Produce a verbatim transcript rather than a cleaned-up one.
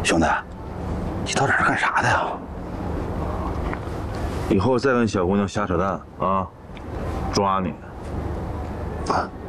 兄弟，你到这是干啥的呀？ 以后再跟小姑娘瞎扯淡啊，抓你！ 啊！